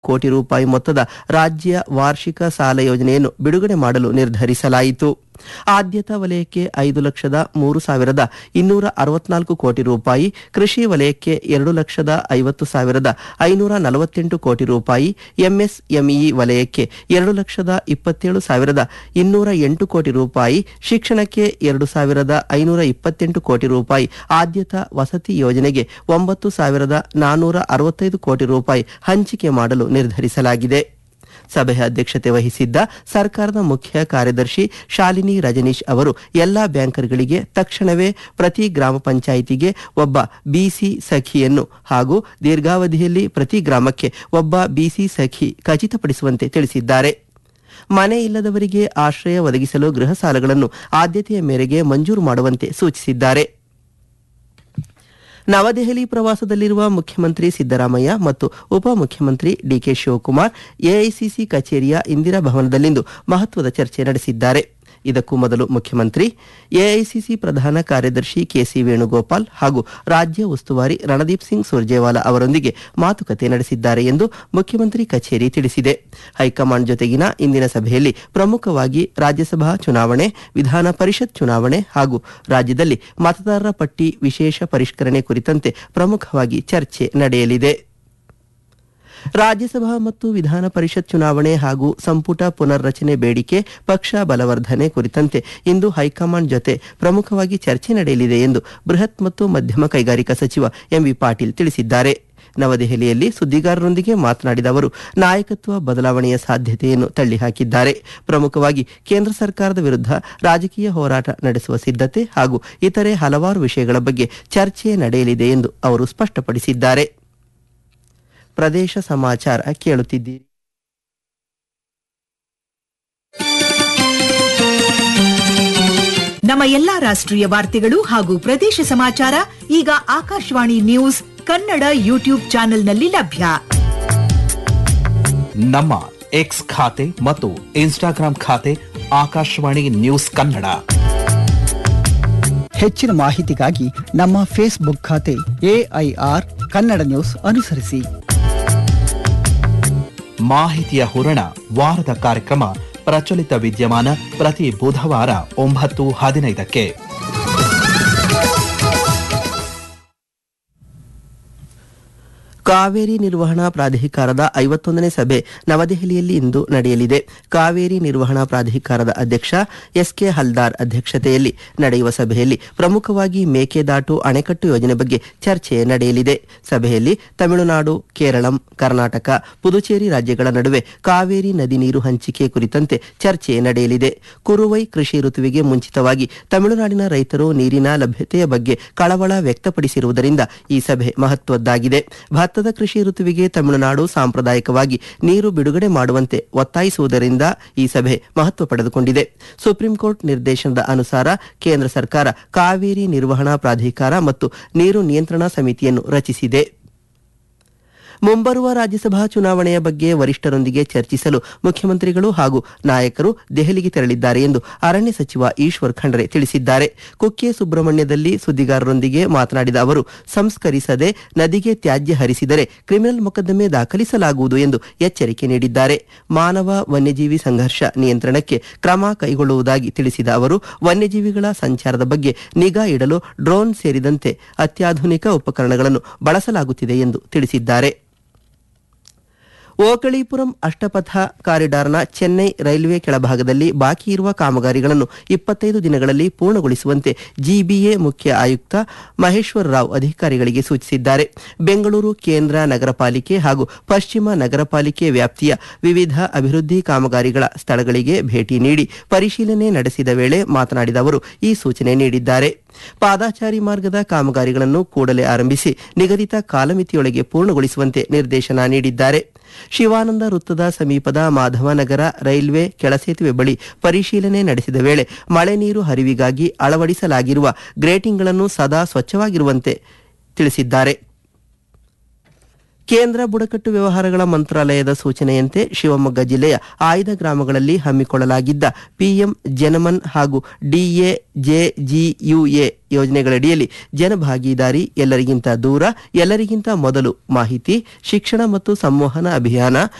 ಕೋಟಿ ರೂಪಾಯಿ ಮೊತ್ತದ ರಾಜ್ಯ ವಾರ್ಷಿಕ ಸಾಲ ಯೋಜನೆಯನ್ನು ಬಿಡುಗಡೆ ಮಾಡಲು ನಿರ್ಧರಿಸಲಾಯಿತು. ಆದ್ಯತಾ ವಲಯಕ್ಕೆ 5,03,264 ಕೋಟಿ ರೂಪಾಯಿ, ಕೃಷಿ ವಲಯಕ್ಕೆ 2,50,548 ಕೋಟಿ ರೂಪಾಯಿ, ಎಂಎಸ್ಎಂಇ ವಲಯಕ್ಕೆ 2,27,208 ಕೋಟಿ ರೂಪಾಯಿ, ಶಿಕ್ಷಣಕ್ಕೆ 2,528 ಕೋಟಿ ರೂಪಾಯಿ, ಆದ್ಯತಾ ವಸತಿ ಯೋಜನೆಗೆ 9,465 ಕೋಟಿ ರೂಪಾಯಿ ಹಂಚಿಕೆ ಮಾಡಲು ನಿರ್ಧರಿಸಲಾಗಿದೆ. ಸಭೆಯ ಅಧ್ಯಕ್ಷತೆ ವಹಿಸಿದ್ದ ಸರ್ಕಾರದ ಮುಖ್ಯ ಕಾರ್ಯದರ್ಶಿ ಶಾಲಿನಿ ರಜನೀಶ್ ಅವರು ಎಲ್ಲಾ ಬ್ಯಾಂಕರ್ಗಳಿಗೆ ತಕ್ಷಣವೇ ಪ್ರತಿ ಗ್ರಾಮ ಪಂಚಾಯಿತಿಗೆ ಒಬ್ಬ ಬಿಸಿ ಸಖಿಯನ್ನು ಹಾಗೂ ದೀರ್ಘಾವಧಿಯಲ್ಲಿ ಪ್ರತಿ ಗ್ರಾಮಕ್ಕೆ ಒಬ್ಬ ಬಿಸಿ ಸಖಿ ಖಚಿತಪಡಿಸುವಂತೆ ತಿಳಿಸಿದ್ದಾರೆ. ಮನೆ ಇಲ್ಲದವರಿಗೆ ಆಶ್ರಯ ಒದಗಿಸಲು ಗೃಹ ಸಾಲಗಳನ್ನು ಆದ್ಯತೆಯ ಮೇರೆಗೆ ಮಂಜೂರು ಮಾಡುವಂತೆ ಸೂಚಿಸಿದ್ದಾರೆ. ನವದೆಹಲಿ ಪ್ರವಾಸದಲ್ಲಿರುವ ಮುಖ್ಯಮಂತ್ರಿ ಸಿದ್ದರಾಮಯ್ಯ ಮತ್ತು ಉಪಮುಖ್ಯಮಂತ್ರಿ ಡಿಕೆ ಶಿವಕುಮಾರ್ ಎಐಸಿಸಿ ಕಚೇರಿಯ ಇಂದಿರಾ ಭವನದಲ್ಲಿಂದು ಮಹತ್ವದ ಚರ್ಚೆ ನಡೆಸಿದ್ದಾರೆ. ಇದಕ್ಕೂ ಮೊದಲು ಮುಖ್ಯಮಂತ್ರಿ ಎಐಸಿಸಿ ಪ್ರಧಾನ ಕಾರ್ಯದರ್ಶಿ ಕೆಸಿ ವೇಣುಗೋಪಾಲ್ ಹಾಗೂ ರಾಜ್ಯ ಉಸ್ತುವಾರಿ ರಣದೀಪ್ ಸಿಂಗ್ ಸುರ್ಜೇವಾಲಾ ಅವರೊಂದಿಗೆ ಮಾತುಕತೆ ನಡೆಸಿದ್ದಾರೆ ಎಂದು ಮುಖ್ಯಮಂತ್ರಿ ಕಚೇರಿ ತಿಳಿಸಿದೆ. ಹೈಕಮಾಂಡ್ ಜೊತೆಗಿನ ಇಂದಿನ ಸಭೆಯಲ್ಲಿ ಪ್ರಮುಖವಾಗಿ ರಾಜ್ಯಸಭಾ ಚುನಾವಣೆ, ವಿಧಾನ ಪರಿಷತ್ ಚುನಾವಣೆ ಹಾಗೂ ರಾಜ್ಯದಲ್ಲಿ ಮತದಾರರ ಪಟ್ಟಿ ವಿಶೇಷ ಪರಿಷ್ಕರಣೆ ಕುರಿತಂತೆ ಪ್ರಮುಖವಾಗಿ ಚರ್ಚೆ ನಡೆಯಲಿದೆ. ರಾಜ್ಯಸಭಾ ಮತ್ತು ವಿಧಾನ ಪರಿಷತ್ ಚುನಾವಣೆ ಹಾಗೂ ಸಂಪುಟ ಪುನರ್ರಚನೆ ಬೇಡಿಕೆ, ಪಕ್ಷ ಬಲವರ್ಧನೆ ಕುರಿತಂತೆ ಇಂದು ಹೈಕಮಾಂಡ್ ಜೊತೆ ಪ್ರಮುಖವಾಗಿ ಚರ್ಚೆ ನಡೆಯಲಿದೆ ಎಂದು ಬೃಹತ್ ಮತ್ತು ಮಧ್ಯಮ ಕೈಗಾರಿಕಾ ಸಚಿವ ಎಂಬಿ ಪಾಟೀಲ್ ತಿಳಿಸಿದ್ದಾರೆ. ನವದೆಹಲಿಯಲ್ಲಿ ಸುದ್ದಿಗಾರರೊಂದಿಗೆ ಮಾತನಾಡಿದ ಅವರು ನಾಯಕತ್ವ ಬದಲಾವಣೆಯ ಸಾಧ್ಯತೆಯನ್ನು ತಳ್ಳಿಹಾಕಿದ್ದಾರೆ. ಪ್ರಮುಖವಾಗಿ ಕೇಂದ್ರ ಸರ್ಕಾರದ ವಿರುದ್ಧ ರಾಜಕೀಯ ಹೋರಾಟ ನಡೆಸುವ ಸಿದ್ಧತೆ ಹಾಗೂ ಇತರೆ ಹಲವಾರು ವಿಷಯಗಳ ಬಗ್ಗೆ ಚರ್ಚೆ ನಡೆಯಲಿದೆ ಎಂದು ಅವರು ಸ್ಪಷ್ಟಪಡಿಸಿದ್ದಾರೆ. ಪ್ರದೇಶ ಸಮಾಚಾರ ಕೇಳುತ್ತಿದ್ದೀರಿ. ನಮ್ಮ ಎಲ್ಲಾ ರಾಷ್ಟ್ರೀಯ ವಾರ್ತೆಗಳು ಹಾಗೂ ಪ್ರದೇಶ ಸಮಾಚಾರ ಈಗ ಆಕಾಶವಾಣಿ ನ್ಯೂಸ್ ಕನ್ನಡ ಯೂಟ್ಯೂಬ್ ಚಾನೆಲ್ನಲ್ಲಿ ಲಭ್ಯ. ನಮ್ಮ ಎಕ್ಸ್ ಖಾತೆ ಮತ್ತು ಇನ್ಸ್ಟಾಗ್ರಾಂ ಖಾತೆ ಆಕಾಶವಾಣಿ ನ್ಯೂಸ್ ಕನ್ನಡ. ಹೆಚ್ಚಿನ ಮಾಹಿತಿಗಾಗಿ ನಮ್ಮ ಫೇಸ್ಬುಕ್ ಖಾತೆ ಎಐಆರ್ ಕನ್ನಡ ನ್ಯೂಸ್ ಅನುಸರಿಸಿ. ಮಾಹಿತಿಯ ಹೂರಣ ವಾರದ ಕಾರ್ಯಕ್ರಮ ಪ್ರಚಲಿತ ವಿದ್ಯಮಾನ ಪ್ರತಿ ಬುಧವಾರ 9:15ಕ್ಕೆ. ಕಾವೇರಿ ನಿರ್ವಹಣಾ ಪ್ರಾಧಿಕಾರದ 51ನೇ ಸಭೆ ನವದೆಹಲಿಯಲ್ಲಿ ಇಂದು ನಡೆಯಲಿದೆ. ಕಾವೇರಿ ನಿರ್ವಹಣಾ ಪ್ರಾಧಿಕಾರದ ಅಧ್ಯಕ್ಷ ಎಸ್ಕೆ ಹಲ್ದಾರ್ ಅಧ್ಯಕ್ಷತೆಯಲ್ಲಿ ನಡೆಯುವ ಸಭೆಯಲ್ಲಿ ಪ್ರಮುಖವಾಗಿ ಮೇಕೆದಾಟು ಅಣೆಕಟ್ಟು ಯೋಜನೆ ಬಗ್ಗೆ ಚರ್ಚೆ ನಡೆಯಲಿದೆ. ಸಭೆಯಲ್ಲಿ ತಮಿಳುನಾಡು, ಕೇರಳಂ, ಕರ್ನಾಟಕ, ಪುದುಚೇರಿ ರಾಜ್ಯಗಳ ನಡುವೆ ಕಾವೇರಿ ನದಿ ನೀರು ಹಂಚಿಕೆ ಕುರಿತಂತೆ ಚರ್ಚೆ ನಡೆಯಲಿದೆ. ಕುರುವೈ ಕೃಷಿ ಋತುವಿಗೆ ಮುಂಚಿತವಾಗಿ ತಮಿಳುನಾಡಿನ ರೈತರು ನೀರಿನ ಲಭ್ಯತೆಯ ಬಗ್ಗೆ ಕಳವಳ ವ್ಯಕ್ತಪಡಿಸಿರುವುದರಿಂದ ಈ ಸಭೆ ಮಹತ್ವದ್ದಾಗಿದೆ. ಭತ್ತದ ಕೃಷಿ ಋತುವಿಗೆ ತಮಿಳುನಾಡು ಸಾಂಪ್ರದಾಯಿಕವಾಗಿ ನೀರು ಬಿಡುಗಡೆ ಮಾಡುವಂತೆ ಒತ್ತಾಯಿಸುವುದರಿಂದ ಈ ಸಭೆ ಮಹತ್ವ ಪಡೆದುಕೊಂಡಿದೆ. ಸುಪ್ರೀಂ ಕೋರ್ಟ್ ನಿರ್ದೇಶನದ ಅನುಸಾರ ಕೇಂದ್ರ ಸರ್ಕಾರ ಕಾವೇರಿ ನಿರ್ವಹಣಾ ಪ್ರಾಧಿಕಾರ ಮತ್ತು ನೀರು ನಿಯಂತ್ರಣಾ ಸಮಿತಿಯನ್ನು ರಚಿಸಿದೆ. ಮುಂಬರುವ ರಾಜ್ಯಸಭಾ ಚುನಾವಣೆಯ ಬಗ್ಗೆ ವರಿಷ್ಠರೊಂದಿಗೆ ಚರ್ಚಿಸಲು ಮುಖ್ಯಮಂತ್ರಿಗಳು ಹಾಗೂ ನಾಯಕರು ದೆಹಲಿಗೆ ತೆರಳಿದ್ದಾರೆ ಎಂದು ಅರಣ್ಯ ಸಚಿವ ಈಶ್ವರ್ ಖಂಡ್ರೆ ತಿಳಿಸಿದ್ದಾರೆ. ಕುಕ್ಕೆ ಸುಬ್ರಹ್ಮಣ್ಯದಲ್ಲಿ ಸುದ್ದಿಗಾರರೊಂದಿಗೆ ಮಾತನಾಡಿದ ಅವರು, ಸಂಸ್ಕರಿಸದೆ ನದಿಗೆ ತ್ಯಾಜ್ಯ ಹರಿಸಿದರೆ ಕ್ರಿಮಿನಲ್ ಮೊಕದ್ದಮೆ ದಾಖಲಿಸಲಾಗುವುದು ಎಂದು ಎಚ್ಚರಿಕೆ ನೀಡಿದ್ದಾರೆ. ಮಾನವ ವನ್ಯಜೀವಿ ಸಂಘರ್ಷ ನಿಯಂತ್ರಣಕ್ಕೆ ಕ್ರಮ ಕೈಗೊಳ್ಳುವುದಾಗಿ ತಿಳಿಸಿದ ಅವರು, ವನ್ಯಜೀವಿಗಳ ಸಂಚಾರದ ಬಗ್ಗೆ ನಿಗಾ ಇಡಲು ಡ್ರೋನ್ ಸೇರಿದಂತೆ ಅತ್ಯಾಧುನಿಕ ಉಪಕರಣಗಳನ್ನು ಬಳಸಲಾಗುತ್ತಿದೆ ಎಂದು ತಿಳಿಸಿದ್ದಾರೆ. ಓಕಳಿಪುರಂ ಅಷ್ಟಪಥ ಕಾರಿಡಾರ್ನ ಚೆನ್ನೈ ರೈಲ್ವೆ ಕೆಳಭಾಗದಲ್ಲಿ ಬಾಕಿ ಇರುವ ಕಾಮಗಾರಿಗಳನ್ನು 25 ದಿನಗಳಲ್ಲಿ ಪೂರ್ಣಗೊಳಿಸುವಂತೆ ಜಿಬಿಎ ಮುಖ್ಯ ಆಯುಕ್ತ ಮಹೇಶ್ವರ್ ರಾವ್ ಅಧಿಕಾರಿಗಳಿಗೆ ಸೂಚಿಸಿದ್ದಾರೆ. ಬೆಂಗಳೂರು ಕೇಂದ್ರ ನಗರ ಪಾಲಿಕೆ ಹಾಗೂ ಪಶ್ಚಿಮ ನಗರ ಪಾಲಿಕೆ ವ್ಯಾಪ್ತಿಯ ವಿವಿಧ ಅಭಿವೃದ್ಧಿ ಕಾಮಗಾರಿಗಳ ಸ್ಥಳಗಳಿಗೆ ಭೇಟಿ ನೀಡಿ ಪರಿಶೀಲನೆ ನಡೆಸಿದ ವೇಳೆ ಮಾತನಾಡಿದ ಅವರು ಈ ಸೂಚನೆ ನೀಡಿದ್ದಾರೆ. ಪಾದಾಚಾರಿ ಮಾರ್ಗದ ಕಾಮಗಾರಿಗಳನ್ನು ಕೂಡಲೇ ಆರಂಭಿಸಿ ನಿಗದಿತ ಕಾಲಮಿತಿಯೊಳಗೆ ಪೂರ್ಣಗೊಳಿಸುವಂತೆ ನಿರ್ದೇಶನ ನೀಡಿದ್ದಾರೆ. ಶಿವಾನಂದ ವೃತ್ತದ ಸಮೀಪದ ಮಾಧವನಗರ ರೈಲ್ವೆ ಕೆಳಸೇತುವೆ ಬಳಿ ಪರಿಶೀಲನೆ ನಡೆಸಿದ ವೇಳೆ ಮಳೆ ನೀರು ಹರಿವಿಗಾಗಿ ಅಳವಡಿಸಲಾಗಿರುವ ಗ್ರೇಟಿಂಗ್ಗಳನ್ನು ಸದಾ ಸ್ವಚ್ಛವಾಗಿರುವಂತೆ ತಿಳಿಸಿದ್ದಾರೆ. ಕೇಂದ್ರ ಬುಡಕಟ್ಟು ವ್ಯವಹಾರಗಳ ಮಂತ್ರಾಲಯದ ಸೂಚನೆಯಂತೆ ಶಿವಮೊಗ್ಗ ಜಿಲ್ಲೆಯ ಆಯ್ದ ಗ್ರಾಮಗಳಲ್ಲಿ ಹಮ್ಮಿಕೊಳ್ಳಲಾಗಿದ್ದ ಪಿಎಂ ಜನಮನ್ ಹಾಗೂ ಡಿಎಜೆಜಿಯುಎ ಯೋಜನೆಗಳಡಿಯಲ್ಲಿ ಜನಭಾಗೀದಾರಿ ಎಲ್ಲರಿಗಿಂತ ದೂರ ಎಲ್ಲರಿಗಿಂತ ಮೊದಲು ಮಾಹಿತಿ ಶಿಕ್ಷಣ ಮತ್ತು ಸಂವಹನ ಅಭಿಯಾನ